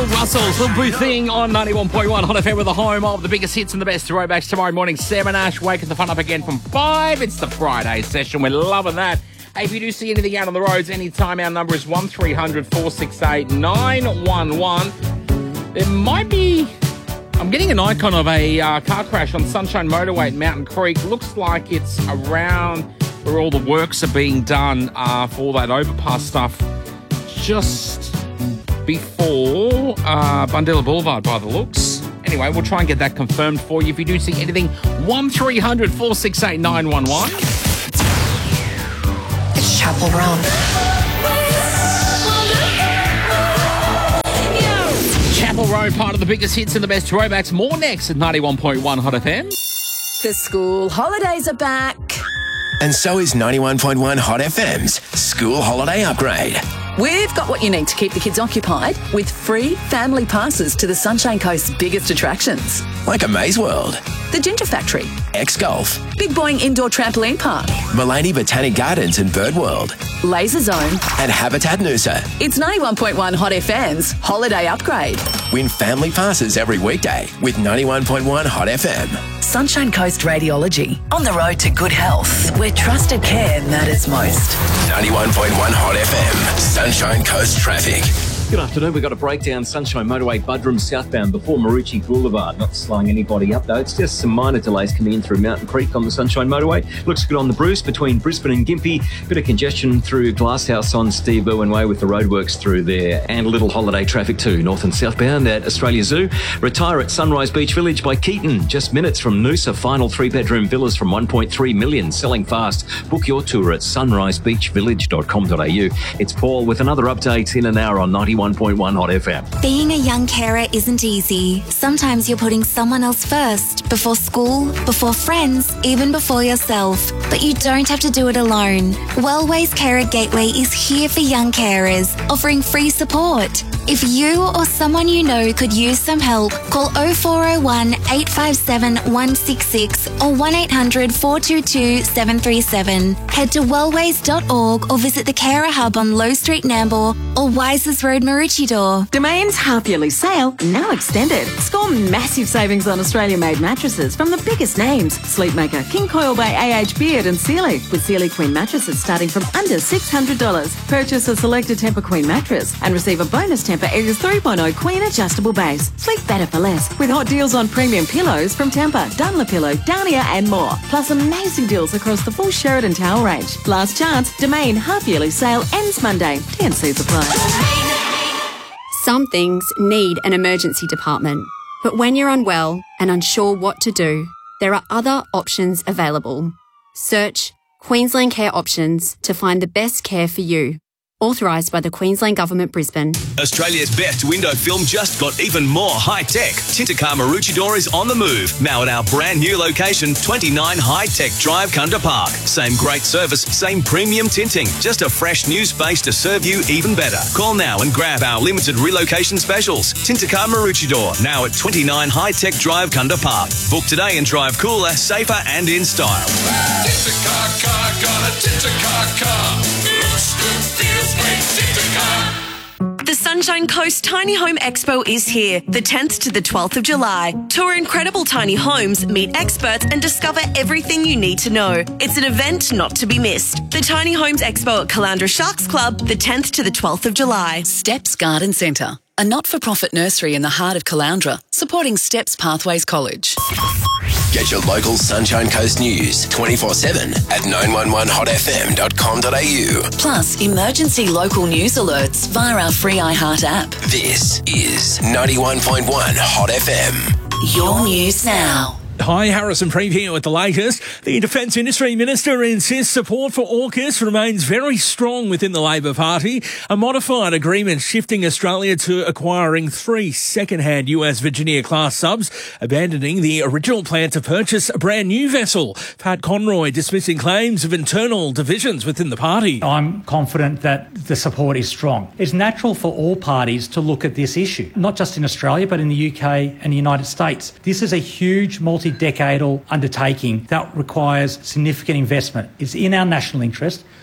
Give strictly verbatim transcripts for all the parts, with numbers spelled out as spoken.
Russell's Little Boo Thing on ninety-one point one Hot F M with the home of the biggest hits and the best throwbacks. Tomorrow morning, Sam and Ash waking the fun up again from five. It's the Friday session. We're loving that. Hey, if you do see anything out on the roads anytime, our number is one three hundred four six eight nine one one. There might be... I'm getting an icon of a uh, car crash on Sunshine Motorway at Mountain Creek. Looks like it's around where all the works are being done uh, for all that overpass stuff. Just before uh, Bundilla Boulevard by the looks. Anyway, we'll try and get that confirmed for you. If you do see anything, one three hundred four six eight nine one one. It's Chapel Roan. Chapel Roan, part of the biggest hits and the best throwbacks. More next at ninety-one point one Hot F M. The school holidays are back. And so is ninety-one point one Hot F M's School Holiday Upgrade. We've got what you need to keep the kids occupied with free family passes to the Sunshine Coast's biggest attractions. Like a Maze World, The Ginger Factory, X-Golf, Big Boing Indoor Trampoline Park, Mullaney Botanic Gardens and Bird World, Laser Zone, and Habitat Noosa. It's ninety-one point one Hot F M's Holiday Upgrade. Win family passes every weekday with ninety-one point one Hot F M. Sunshine Coast Radiology. On the road to good health, where trusted care matters most. ninety-one point one Hot F M. Sunshine Coast Traffic. Good afternoon. We've got a breakdown Sunshine Motorway Budrum southbound before Maroochy Boulevard. Not slowing anybody up though. It's just some minor delays coming in through Mountain Creek on the Sunshine Motorway. Looks good on the Bruce between Brisbane and Gympie. Bit of congestion through Glasshouse on Steve Irwin Way with the roadworks through there. And a little holiday traffic too, north and southbound at Australia Zoo. Retire at Sunrise Beach Village by Keaton. Just minutes from Noosa. Final three-bedroom villas from one point three million. Selling fast. Book your tour at sunrise beach village dot com dot a u. It's Paul with another update in an hour on ninety-one point one Hot F M. Being a young carer isn't easy. Sometimes you're putting someone else first, before school, before friends, even before yourself. But you don't have to do it alone. Wellways Carer Gateway is here for young carers, offering free support. If you or someone you know could use some help, call oh four oh one, eight five seven, one six six or one eight hundred, four two two, seven three seven. Head to wellways dot org or visit the Carer Hub on Low Street, Nambour or Wisers Road, Maroochydore. Domain's half-yearly sale now extended. Score massive savings on Australia-made mattresses from the biggest names. Sleepmaker, King Coil by A H Beard and Sealy, with Sealy Queen mattresses starting from under six hundred dollars. Purchase a selected Tempur Queen mattress and receive a bonus Tempur Airs three point oh Queen adjustable base. Sleep better for less with hot deals on premium pillows from Tempur, Dunlopillow, Downia and more. Plus amazing deals across the full Sheridan towel range. Last chance, Domain half-yearly sale ends Monday. T and C's apply. Some things need an emergency department, but when you're unwell and unsure what to do, there are other options available. Search Queensland Care Options to find the best care for you. Authorised by the Queensland Government, Brisbane. Australia's best window film just got even more high-tech. Tintacar Maroochydore is on the move, now at our brand new location, twenty-nine High-Tech Drive, Kunda Park. Same great service, same premium tinting, just a fresh new space to serve you even better. Call now and grab our limited relocation specials. Tintacar Maroochydore, now at twenty-nine High-Tech Drive, Kunda Park. Book today and drive cooler, safer and in style. Tintacar car, got a Tintacar car. Looks good, feels great, Tintacar. The Sunshine Coast Tiny Home Expo is here, the tenth to the twelfth of July. Tour incredible tiny homes, meet experts and discover everything you need to know. It's an event not to be missed. The Tiny Homes Expo at Caloundra Sharks Club, the tenth to the twelfth of July. Steps Garden Centre, a not-for-profit nursery in the heart of Caloundra, supporting Steps Pathways College. Get your local Sunshine Coast news twenty-four seven at nine one one hot f m dot com dot a u. Plus, emergency local news alerts via our free iHeart app. This is ninety-one point one Hot F M. Your news now. Hi, Harrison Preeve here with the latest. The Defence Industry Minister insists support for AUKUS remains very strong within the Labor Party. A modified agreement shifting Australia to acquiring three second-hand U S Virginia-class subs, abandoning the original plan to purchase a brand new vessel. Pat Conroy dismissing claims of internal divisions within the party. I'm confident that the support is strong. It's natural for all parties to look at this issue, not just in Australia, but in the U K and the United States. This is a huge multi-decadal undertaking that requires significant investment. It's in our national interest.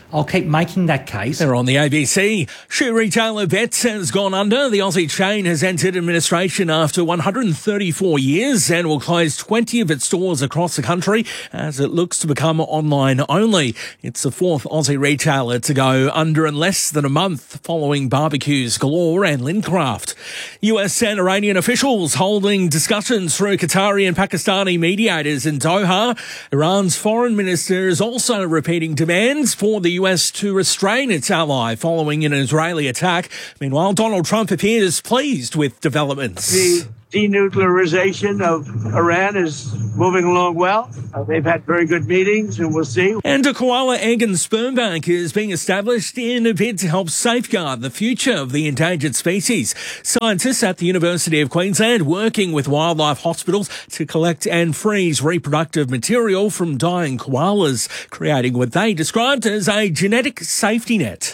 I'll keep making that case. They're on the A B C. Shoe retailer Betts has gone under. The Aussie chain has entered administration after one hundred thirty-four years and will close twenty of its stores across the country as it looks to become online only. It's the fourth Aussie retailer to go under in less than a month, following Barbecues Galore and Lindcraft. U S and Iranian officials holding discussions through Qatari and Pakistani mediators in Doha. Iran's foreign minister is also repeating demands for the U S to restrain its ally following an Israeli attack. Meanwhile, Donald Trump appears pleased with developments. The denuclearization of Iran is moving along well. Uh, they've had very good meetings, and we'll see. And a koala egg and sperm bank is being established in a bid to help safeguard the future of the endangered species. Scientists at the University of Queensland working with wildlife hospitals to collect and freeze reproductive material from dying koalas, creating what they described as a genetic safety net.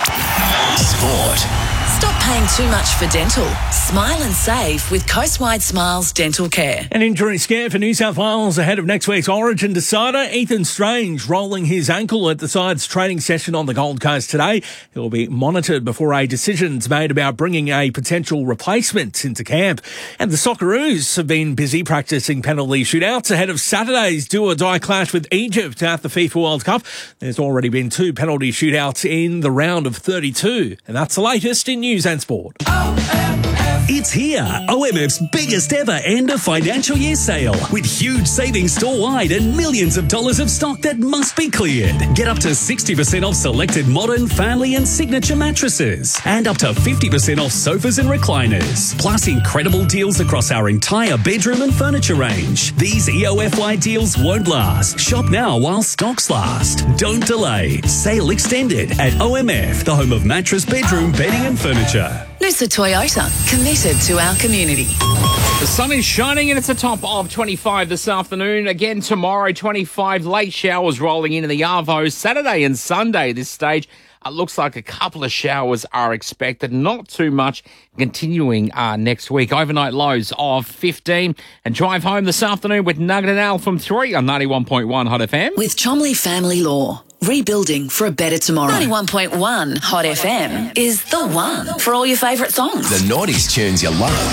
Sport. Stop paying too much for dental. Smile and save with Coastwide Smiles Dental Care. An injury scare for New South Wales ahead of next week's Origin decider. Ethan Strange rolling his ankle at the side's training session on the Gold Coast today. He'll be monitored before a decision's made about bringing a potential replacement into camp. And the Socceroos have been busy practising penalty shootouts ahead of Saturday's do-or-die clash with Egypt at the FIFA World Cup. There's already been two penalty shootouts in the round of thirty-two. And that's the latest in news and sport. It's here, O M F's biggest ever end of financial year sale with huge savings store-wide and millions of dollars of stock that must be cleared. Get up to sixty percent off selected modern, family and signature mattresses and up to fifty percent off sofas and recliners. Plus incredible deals across our entire bedroom and furniture range. These E O F Y deals won't last. Shop now while stocks last. Don't delay. Sale extended at O M F, the home of mattress, bedroom, bedding and furniture. Noosa Toyota, committed to our community. The sun is shining and it's a top of twenty-five this afternoon. Again tomorrow, twenty-five. Late showers rolling in in the Arvo. Saturday and Sunday this stage. It looks like a couple of showers are expected, not too much, continuing uh, next week. Overnight lows of fifteen. And drive home this afternoon with Nugget and Al from three on ninety-one point one Hot F M. With Chomley Family Law. Rebuilding for a better tomorrow. ninety-one point one Hot F M is the one for all your favourite songs. The nineties tunes you love.